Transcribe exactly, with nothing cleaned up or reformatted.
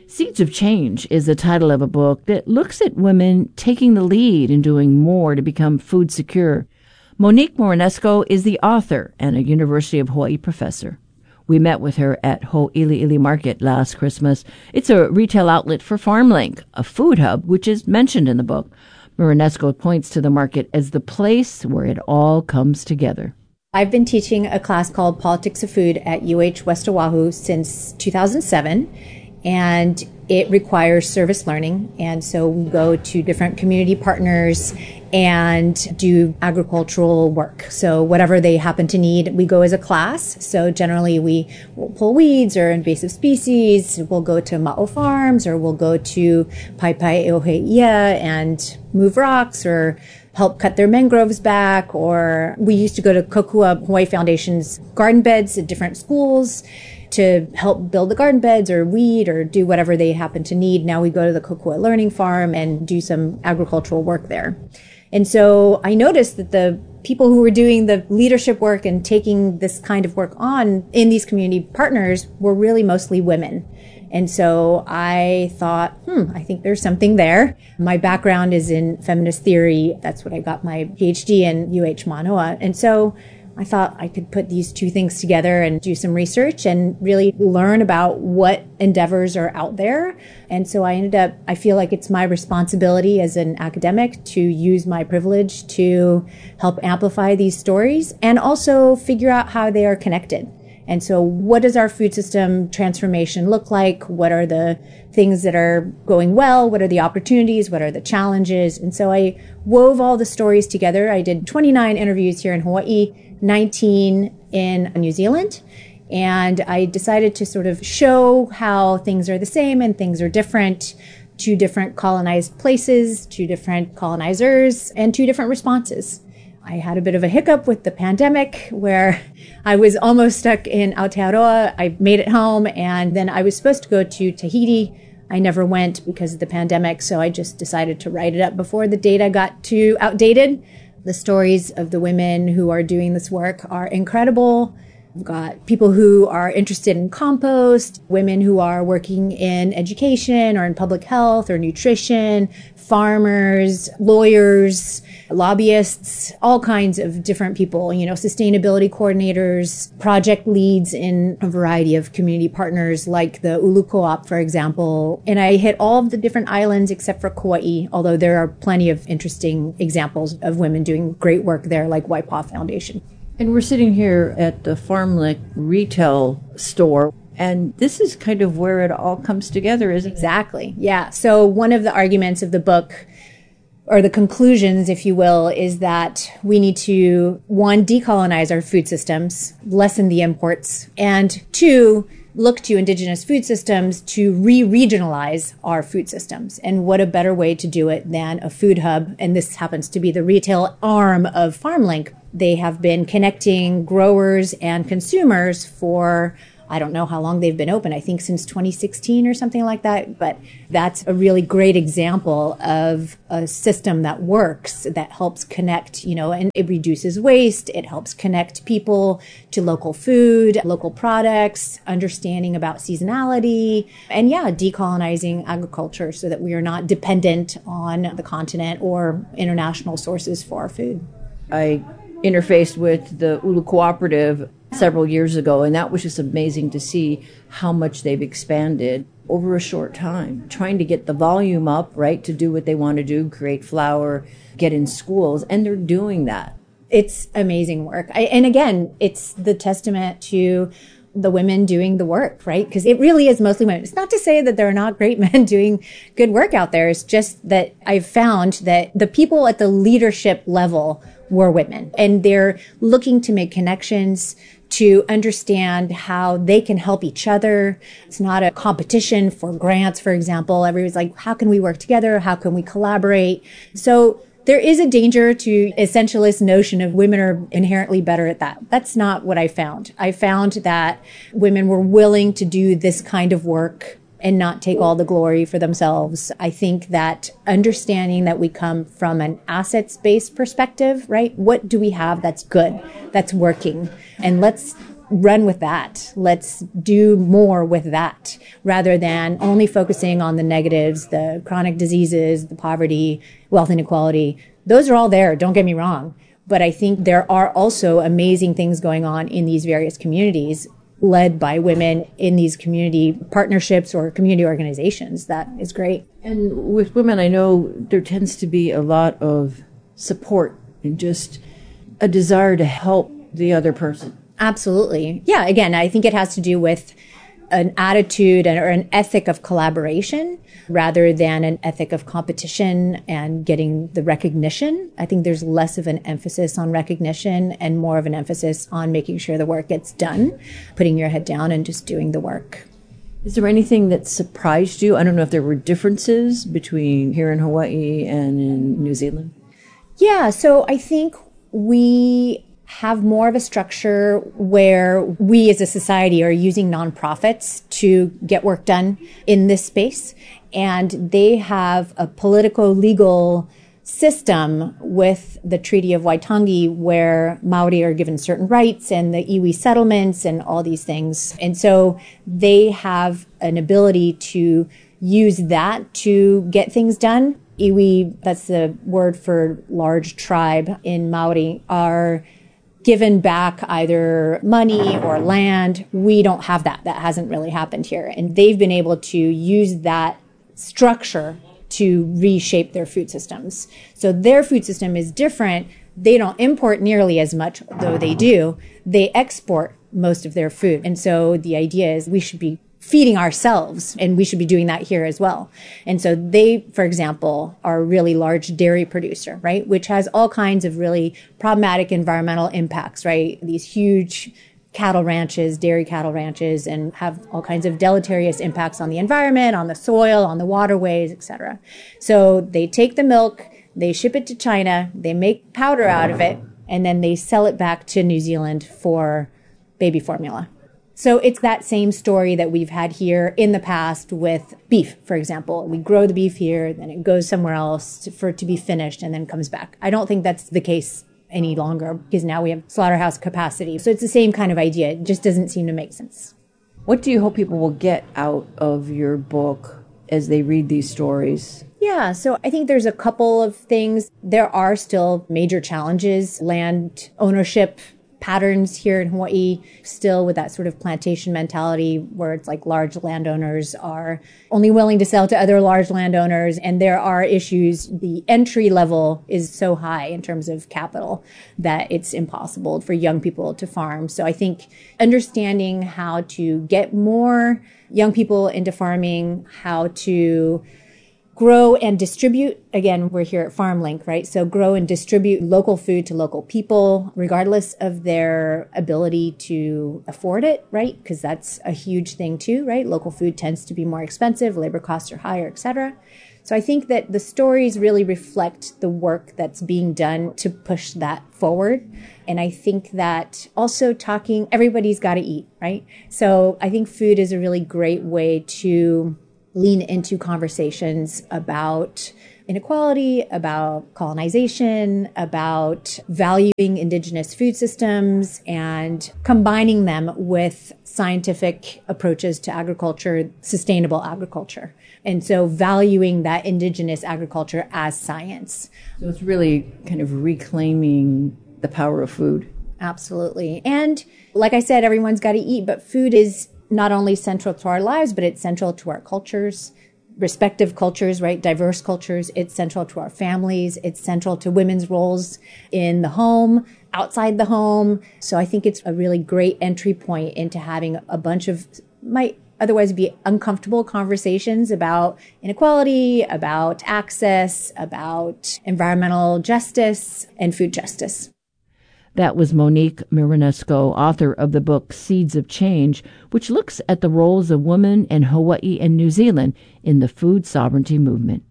Seeds of Change is the title of a book that looks at women taking the lead and doing more to become food secure. Monique Marinesco is the author and a University of Hawaii professor. We met with her at Ho'iliili Market last Christmas. It's a retail outlet for FarmLink, a food hub, which is mentioned in the book. Marinesco points to the market as the place where it all comes together. I've been teaching a class called Politics of Food at U H West Oahu since two thousand seven, and it requires service learning. And so we go to different community partners and do agricultural work. So whatever they happen to need, we go as a class. So generally we will pull weeds or invasive species. We'll go to Ma'o Farms, or we'll go to Paipai Eoheia and move rocks or help cut their mangroves back. Or we used to go to Kokua Hawaii Foundation's garden beds at different schools to help build the garden beds or weed or do whatever they happen to need. Now we go to the Kokua Learning Farm and do some agricultural work there. And so I noticed that the people who were doing the leadership work and taking this kind of work on in these community partners were really mostly women. And so I thought, hmm, I think there's something there. My background is in feminist theory. That's what I got my PhD in U H Manoa. And so I thought I could put these two things together and do some research and really learn about what endeavors are out there. And so I ended up, I feel like it's my responsibility as an academic to use my privilege to help amplify these stories and also figure out how they are connected. And so what does our food system transformation look like? What are the things that are going well? What are the opportunities? What are the challenges? And so I wove all the stories together. I did twenty-nine interviews here in Hawaii, nineteen in New Zealand. And I decided to sort of show how things are the same and things are different. Two different colonized places, two different colonizers, and two different responses. I had a bit of a hiccup with the pandemic where I was almost stuck in Aotearoa. I made it home, and then I was supposed to go to Tahiti. I never went because of the pandemic, so I just decided to write it up before the data got too outdated. The stories of the women who are doing this work are incredible. We've got people who are interested in compost, women who are working in education or in public health or nutrition, farmers, lawyers, lobbyists, all kinds of different people, you know, sustainability coordinators, project leads in a variety of community partners like the Ulu Co-op, for example. And I hit all of the different islands except for Kauai, although there are plenty of interesting examples of women doing great work there, like Waipaw Foundation. And we're sitting here at the FarmLink retail store, and this is kind of where it all comes together, isn't it? Exactly. Yeah. So one of the arguments of the book, or the conclusions, if you will, is that we need to, one, decolonize our food systems, lessen the imports, and two, look to indigenous food systems to re-regionalize our food systems. And what a better way to do it than a food hub. And this happens to be the retail arm of FarmLink. They have been connecting growers and consumers for, I don't know how long they've been open. I think since twenty sixteen or something like that. But that's a really great example of a system that works, that helps connect, you know, and it reduces waste. It helps connect people to local food, local products, understanding about seasonality, and yeah, decolonizing agriculture so that we are not dependent on the continent or international sources for our food. I interfaced with the Ulu Cooperative several years ago, and that was just amazing to see how much they've expanded over a short time, trying to get the volume up, right, to do what they want to do, create flour, get in schools, and they're doing that. It's amazing work. I, and again, it's the testament to the women doing the work, right? Because it really is mostly women. It's not to say that there are not great men doing good work out there. It's just that I've found that the people at the leadership level were women, and they're looking to make connections, to understand how they can help each other. It's not a competition for grants, for example. Everybody's like, how can we work together? How can we collaborate? So there is a danger to essentialist notion of women are inherently better at that. That's not what I found. I found that women were willing to do this kind of work and not take all the glory for themselves. I think that understanding that we come from an assets-based perspective, right? What do we have that's good, that's working? And let's run with that. Let's do more with that rather than only focusing on the negatives, the chronic diseases, the poverty, wealth inequality. Those are all there. Don't get me wrong. But I think there are also amazing things going on in these various communities led by women in these community partnerships or community organizations. That is great. And with women, I know there tends to be a lot of support and just a desire to help the other person. Absolutely. Yeah, again, I think it has to do with an attitude or an ethic of collaboration rather than an ethic of competition and getting the recognition. I think there's less of an emphasis on recognition and more of an emphasis on making sure the work gets done, putting your head down and just doing the work. Is there anything that surprised you? I don't know if there were differences between here in Hawaii and in New Zealand. Yeah, so I think we have more of a structure where we as a society are using nonprofits to get work done in this space. And they have a political legal system with the Treaty of Waitangi where Maori are given certain rights and the iwi settlements and all these things. And so they have an ability to use that to get things done. Iwi, that's the word for large tribe in Maori, are given back either money or land. We don't have that. That hasn't really happened here. And they've been able to use that structure to reshape their food systems. So their food system is different. They don't import nearly as much, though they do. They export most of their food. And so the idea is we should be feeding ourselves, and we should be doing that here as well. And so they, for example, are a really large dairy producer, right? Which has all kinds of really problematic environmental impacts, right? These huge cattle ranches, dairy cattle ranches, and have all kinds of deleterious impacts on the environment, on the soil, on the waterways, et cetera. So they take the milk, they ship it to China, they make powder out of it, and then they sell it back to New Zealand for baby formula. So it's that same story that we've had here in the past with beef, for example. We grow the beef here, then it goes somewhere else to, for it to be finished and then comes back. I don't think that's the case any longer because now we have slaughterhouse capacity. So it's the same kind of idea. It just doesn't seem to make sense. What do you hope people will get out of your book as they read these stories? Yeah, so I think there's a couple of things. There are still major challenges, land ownership patterns here in Hawaii, still with that sort of plantation mentality where it's like large landowners are only willing to sell to other large landowners. And there are issues. The entry level is so high in terms of capital that it's impossible for young people to farm. So I think understanding how to get more young people into farming, how to grow and distribute. Again, we're here at FarmLink, right? So grow and distribute local food to local people, regardless of their ability to afford it, right? Because that's a huge thing too, right? Local food tends to be more expensive, labor costs are higher, et cetera. So I think that the stories really reflect the work that's being done to push that forward. And I think that also talking, everybody's got to eat, right? So I think food is a really great way to lean into conversations about inequality, about colonization, about valuing indigenous food systems and combining them with scientific approaches to agriculture, sustainable agriculture. And so valuing that indigenous agriculture as science. So it's really kind of reclaiming the power of food. Absolutely. And like I said, everyone's got to eat, but food is not only central to our lives, but it's central to our cultures, respective cultures, right? Diverse cultures. It's central to our families. It's central to women's roles in the home, outside the home. So I think it's a really great entry point into having a bunch of, might otherwise be uncomfortable conversations about inequality, about access, about environmental justice and food justice. That was Monique Marinesco, author of the book Seeds of Change, which looks at the roles of women in Hawaii and New Zealand in the food sovereignty movement.